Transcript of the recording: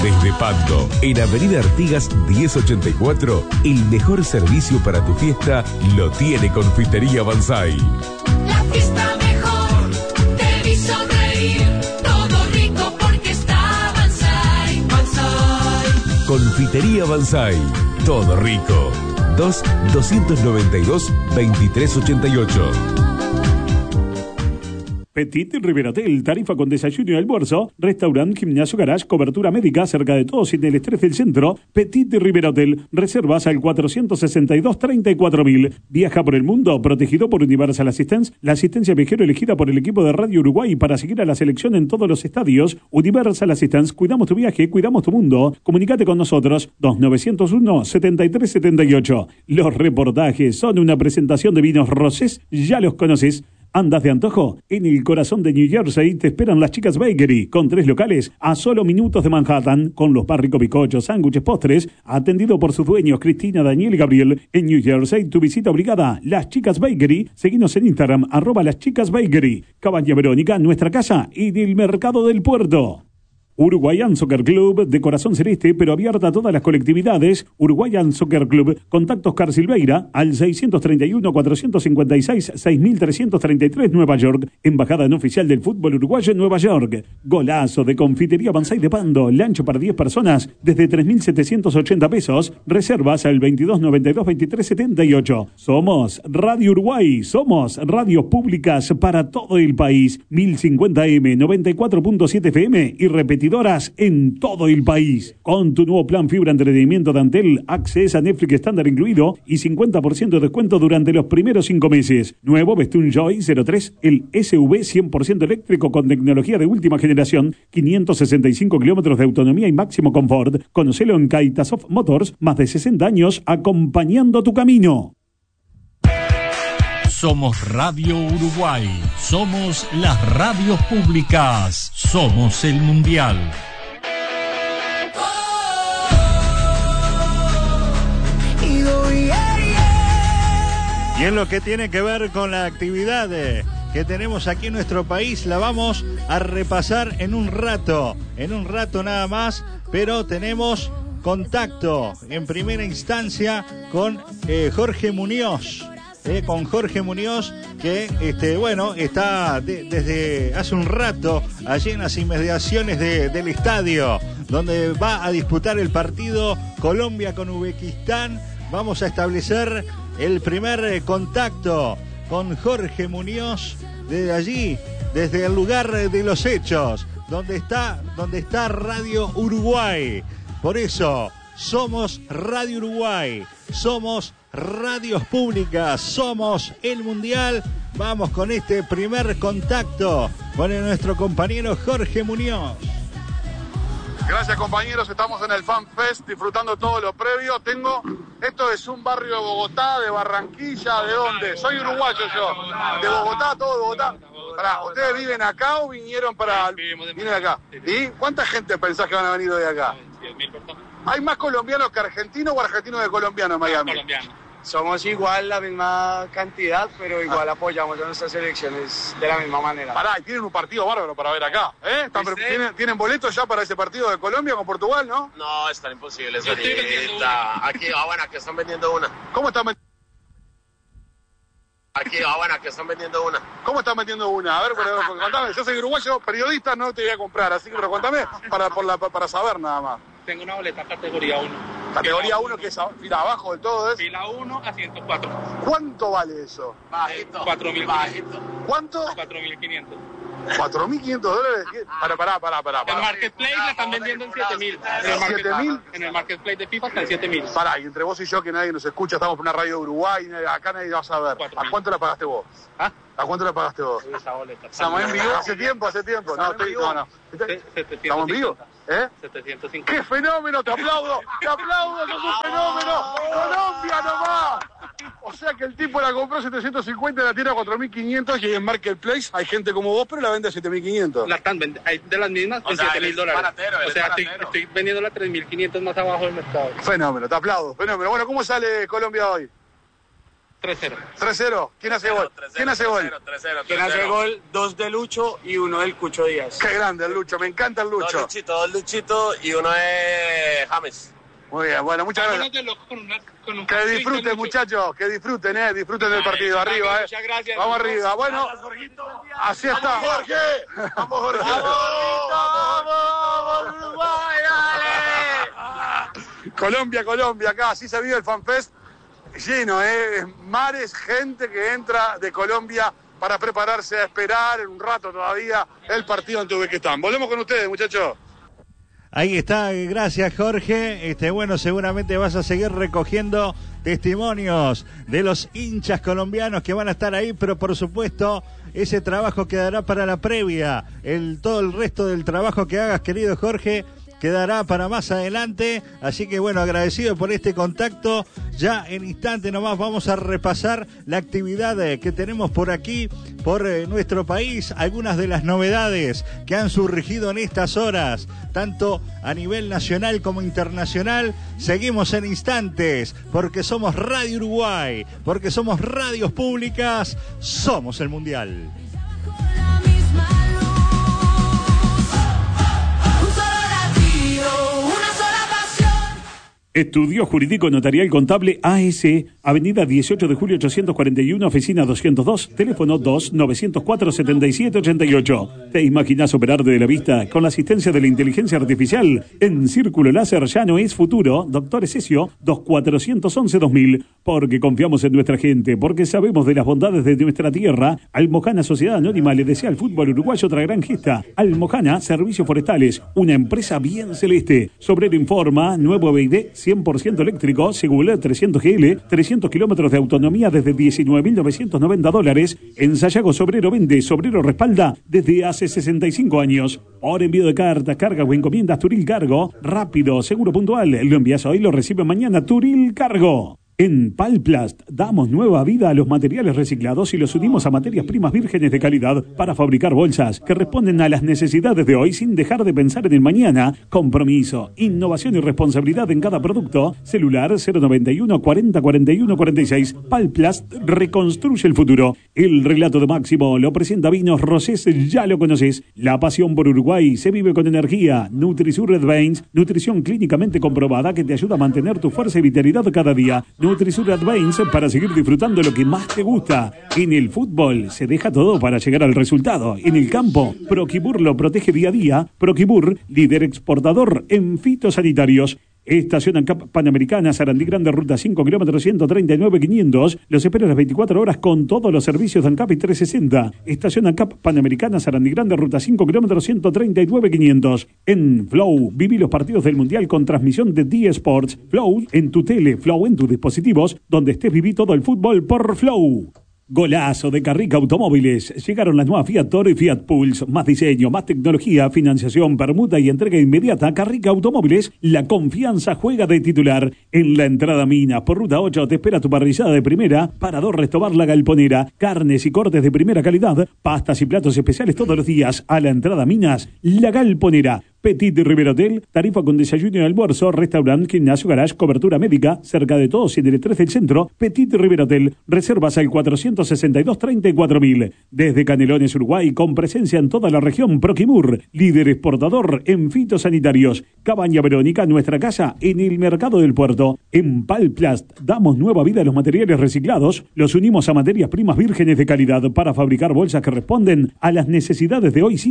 Desde Pando, en Avenida Artigas 1084, el mejor servicio para tu fiesta lo tiene Confitería Banzai. La fiesta mejor, te vi sonreír, todo rico porque está Banzai. Banzai. Confitería Banzai, todo rico. 2-292-2388. Petit Riveratel, tarifa con desayuno y almuerzo, restaurante, gimnasio, garage, cobertura médica, cerca de todo sin el estrés del centro. Petit Riveratel, reservas al 462-34.000. Viaja por el mundo, protegido por Universal Assistance, la asistencia viajero elegida por el equipo de Radio Uruguay para seguir a la selección en todos los estadios. Universal Assistance, cuidamos tu viaje, cuidamos tu mundo. Comunicate con nosotros, 2901-7378. Los reportajes son una presentación de vinos rosés, ya los conoces. ¿Andas de antojo? En el corazón de New Jersey te esperan las Chicas Bakery, con 3 locales a solo minutos de Manhattan, con los más ricos bizcochos, sándwiches, postres, atendido por sus dueños Cristina, Daniel y Gabriel. En New Jersey, tu visita obligada, Las Chicas Bakery. Seguinos en Instagram, @Las Chicas Bakery. Cabaña Verónica, nuestra casa y del Mercado del Puerto. Uruguayan Soccer Club, de corazón celeste, pero abierta a todas las colectividades. Uruguayan Soccer Club, contactos Car Silveira, al 631-456-6333, Nueva York. Embajada no oficial del fútbol uruguayo en Nueva York. Golazo de Confitería Banzai de Pando, lancho para 10 personas, desde 3.780 pesos. Reservas al 2292-2378. Somos Radio Uruguay, somos radios públicas para todo el país. 1050M, 94.7 FM y repetidoras en todo el país. Con tu nuevo plan fibra entretenimiento de Antel, accedes a Netflix estándar incluido y 50% de descuento durante los primeros 5 meses. Nuevo Bestun Joy 03, el SUV 100% eléctrico con tecnología de última generación, 565 kilómetros de autonomía y máximo confort. Conocelo en Kaitasoft Motors, más de 60 años acompañando tu camino. Somos Radio Uruguay, somos las radios públicas, somos el Mundial. Y en lo que tiene que ver con la actividad que tenemos aquí en nuestro país, la vamos a repasar en un rato nada más, pero tenemos contacto en primera instancia con Jorge Muñoz. Con Jorge Muñoz, que está desde hace un rato allí en las inmediaciones del estadio, donde va a disputar el partido Colombia con Uzbekistán. Vamos a establecer el primer contacto con Jorge Muñoz desde allí, desde el lugar de los hechos, donde está Radio Uruguay. Por eso, somos Radio Uruguay, somos radios públicas, somos el Mundial. Vamos con este primer contacto con nuestro compañero Jorge Muñoz. Gracias, compañeros, estamos en el Fan Fest disfrutando todo lo previo. Esto es un barrio de Bogotá, de Barranquilla, ¿de dónde? Soy uruguayo yo, de Bogotá, todo de Bogotá. Pará, ¿ustedes viven acá o vinieron para...? Vienen acá. ¿Y cuánta gente pensás que van a venir de acá? 10.000 personas. ¿Hay más colombianos que argentinos o argentinos de colombianos en Miami? Colombianos. Somos igual, la misma cantidad, pero igual apoyamos a nuestras selecciones de la misma manera. Pará, y tienen un partido bárbaro para ver acá, ¿eh? ¿Tienen boletos ya para ese partido de Colombia con Portugal, no? No, es tan imposible. Aquí están vendiendo una. ¿Cómo están vendiendo? Aquí están vendiendo una. ¿Cómo están vendiendo una? A ver, contame, yo soy uruguayo, periodista, no te voy a comprar, así que pero contame para saber nada más. Tengo una boleta categoría 1. Categoría 1 que es fila abajo del todo, ¿es? Fila 1 a 104. ¿Cuánto vale eso? Bajito. 4.000. Bajito. ¿Cuánto? 4.500. $4.500. Pará. En Marketplace la están vendiendo en 7.000. ¿7.000? En el Marketplace de FIFA está en 7.000. Pará, y entre vos y yo que nadie nos escucha, estamos por una radio de Uruguay, acá nadie va a saber. ¿A cuánto la pagaste vos? ¿Ah? ¿A cuánto la pagaste vos? Esa boleta. ¿Estamos en vivo? Hace tiempo. No. ¿Estamos en vivo? 750. ¡Qué fenómeno! ¡Te aplaudo! ¡Sos un fenómeno! ¡Colombia nomás! O sea que el tipo la compró 750 y la tira a 4.500 y en Marketplace hay gente como vos, pero la vende a 7.500. La están vendiendo, hay de las mismas en $7.000. O sea, estoy vendiéndola a 3.500 más abajo del mercado. Fenómeno, te aplaudo. Fenómeno. Bueno, ¿cómo sale Colombia hoy? 3-0. 3-0. ¿Quién hace gol? ¿Quién hace gol? 3-0. ¿Quién hace gol? 2 de Lucho y 1 del Cucho Díaz. Qué grande el Lucho, me encanta el Lucho. Dos Luchito y uno es James. Muy bien, bueno, muchas gracias. Que disfruten, muchachos, que disfruten del partido. Arriba, Muchas gracias. Vamos arriba. Bueno, así está. ¡Vamos, Jorge! ¡Vamos, Jorge! ¡Vamos, Uruguay, dale! Colombia, acá, así se vive el FanFest. Lleno, mares, gente que entra de Colombia para prepararse a esperar en un rato todavía el partido ante Uzbekistán. Volvemos con ustedes, muchachos. Ahí está, gracias Jorge. Bueno, seguramente vas a seguir recogiendo testimonios de los hinchas colombianos que van a estar ahí, pero por supuesto ese trabajo quedará para la previa. Todo el resto del trabajo que hagas, querido Jorge, quedará para más adelante, así que bueno, agradecido por este contacto. Ya en instante nomás vamos a repasar la actividad que tenemos por aquí, por nuestro país, algunas de las novedades que han surgido en estas horas, tanto a nivel nacional como internacional. Seguimos en instantes, porque somos Radio Uruguay, porque somos radios públicas, somos el Mundial. Estudio Jurídico Notarial Contable AS, Avenida 18 de Julio 841, Oficina 202, teléfono 2-904-7788. ¿Te imaginas operar desde la vista con la asistencia de la inteligencia artificial? En Círculo Láser ya no es futuro. Doctor Esesio, 2411-2000. Porque confiamos en nuestra gente, porque sabemos de las bondades de nuestra tierra. Almojana Sociedad Anónima le desea al fútbol uruguayo otra gran gesta. Almojana Servicios Forestales, una empresa bien celeste. Sobrero informa, nuevo BID 100% eléctrico, Segulet 300 GL, 300 kilómetros de autonomía desde $19.990. En Sayago Sobrero vende, Sobrero respalda desde hace 65 años. Por envío de cartas, cargas o encomiendas, Turil Cargo, rápido, seguro, puntual. Lo envías hoy, lo recibe mañana, Turil Cargo. En Palplast damos nueva vida a los materiales reciclados y los unimos a materias primas vírgenes de calidad para fabricar bolsas que responden a las necesidades de hoy sin dejar de pensar en el mañana. Compromiso, innovación y responsabilidad en cada producto. Celular 091 40 41 46. Palplast reconstruye el futuro. El relato de Máximo lo presenta Vinos Rosés, ya lo conoces. La pasión por Uruguay se vive con energía. Nutrisur Advance, nutrición clínicamente comprobada que te ayuda a mantener tu fuerza y vitalidad cada día. Nutrisur Advance para seguir disfrutando lo que más te gusta. En el fútbol se deja todo para llegar al resultado. En el campo, Proquibur lo protege día a día. Proquibur, líder exportador en fitosanitarios. Estación ANCAP Panamericana, Sarandí Grande, Ruta 5, kilómetros 139.500. Los espera las 24 horas con todos los servicios de ANCAP y 360. Estación ANCAP Panamericana, Sarandí Grande, Ruta 5, kilómetros 139.500. En Flow, viví los partidos del Mundial con transmisión de D-Sports. Flow en tu tele, Flow en tus dispositivos. Donde estés, viví todo el fútbol por Flow. Golazo de Carrica Automóviles. Llegaron las nuevas Fiat Toro y Fiat Pulse. Más diseño, más tecnología, financiación, permuta y entrega inmediata. Carrica Automóviles, la confianza juega de titular. En la entrada Minas, por Ruta 8, te espera tu parrillada de primera. Parador Restobar La Galponera. Carnes y cortes de primera calidad. Pastas y platos especiales todos los días. A la entrada Minas, La Galponera. Petit Rivera Hotel, tarifa con desayuno y almuerzo, restaurante, gimnasio, garage, cobertura médica, cerca de todos y en el 3 del centro. Petit Rivera Hotel, reservas al 462-34.000. Desde Canelones, Uruguay, con presencia en toda la región. Proquimur, líder exportador en fitosanitarios. Cabaña Verónica, nuestra casa en el mercado del puerto. En Palplast damos nueva vida a los materiales reciclados, los unimos a materias primas vírgenes de calidad para fabricar bolsas que responden a las necesidades de hoy.